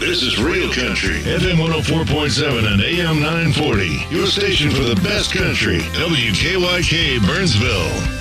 This is Real Country, FM 104.7 and AM 940. Your station for the best country. WKYK Burnsville.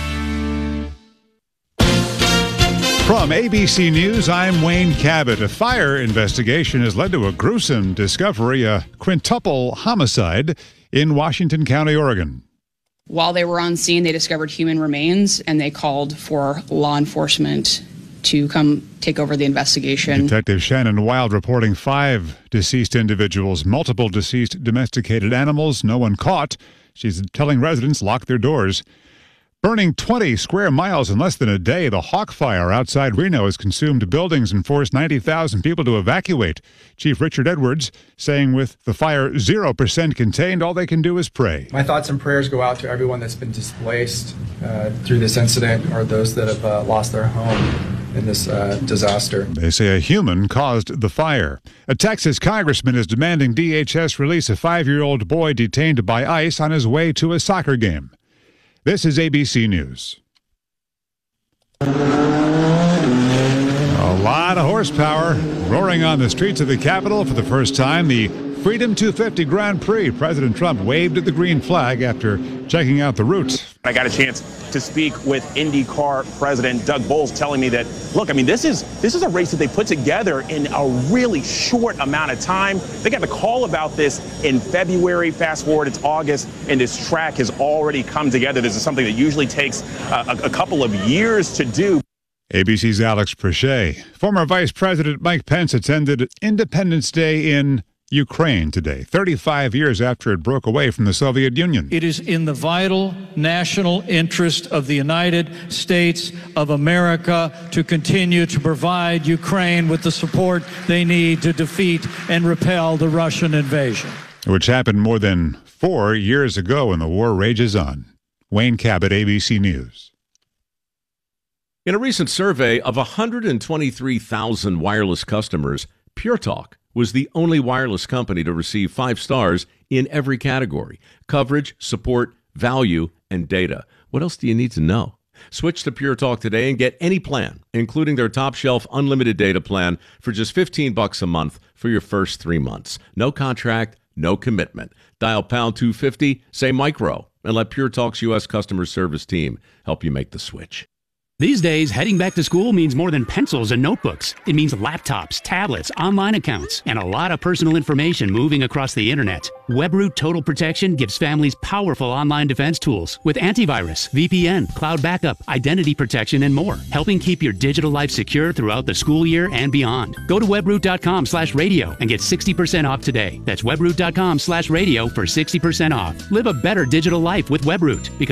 From ABC News, I'm Wayne Cabot. A fire investigation has led to a gruesome discovery, a quintuple homicide in Washington County, Oregon. While they were on scene, they discovered human remains, and they called for law enforcement to come take over the investigation. Detective Shannon Wild reporting 5 deceased individuals, multiple deceased domesticated animals, no one caught. She's telling residents lock their doors. Burning 20 square miles in less than a day, the Hawk Fire outside Reno has consumed buildings and forced 90,000 people to evacuate. Chief Richard Edwards saying with the fire 0% contained, all they can do is pray. My thoughts and prayers go out to everyone that's been displaced through this incident or those that have lost their home in this disaster. They say a human caused the fire. A Texas congressman is demanding DHS release a 5-year-old boy detained by ICE on his way to a soccer game. This is ABC News. A lot of horsepower roaring on the streets of the Capitol for the first time. The Freedom 250 Grand Prix. President Trump waved at the green flag after checking out the route. I got a chance to speak with IndyCar President Doug Boles, telling me that, look, I mean, this is a race that they put together in a really short amount of time. They got the call about this in February. Fast forward, it's August, and this track has already come together. This is something that usually takes a couple of years to do. ABC's Alex Prochet. Former Vice President Mike Pence attended Independence Day in Ukraine today, 35 years after it broke away from the Soviet Union. It is in the vital national interest of the United States of America to continue to provide Ukraine with the support they need to defeat and repel the Russian invasion. Which happened more than 4 years ago, and the war rages on. Wayne Cabot, ABC News. In a recent survey of 123,000 wireless customers, Pure Talk was the only wireless company to receive 5 stars in every category: coverage, support, value, and data. What else do you need to know? Switch to Pure Talk today and get any plan, including their top shelf unlimited data plan, for just $15 a month for your first 3 months. No contract, no commitment. Dial pound 250, say micro, and let Pure Talk's U.S. customer service team help you make the switch. These days, heading back to school means more than pencils and notebooks. It means laptops, tablets, online accounts, and a lot of personal information moving across the internet. WebRoot Total Protection gives families powerful online defense tools with antivirus, VPN, cloud backup, identity protection, and more, helping keep your digital life secure throughout the school year and beyond. Go to webroot.com/radio and get 60% off today. That's webroot.com/radio for 60% off. Live a better digital life with WebRoot, because